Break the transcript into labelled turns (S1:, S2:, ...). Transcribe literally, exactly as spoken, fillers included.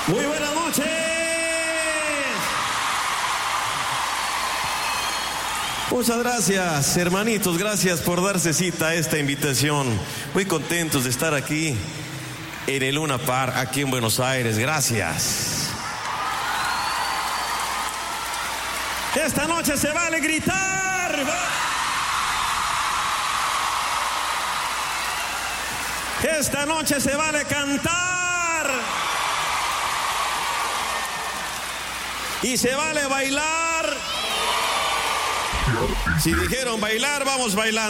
S1: Muy buenas noches. Muchas gracias, hermanitos, gracias por darse cita a esta invitación. Muy contentos de estar aquí en el Luna Park, aquí en Buenos Aires. Gracias. Esta noche se vale gritar. Esta noche se vale cantar. Y se vale bailar. Si dijeron bailar, vamos bailando.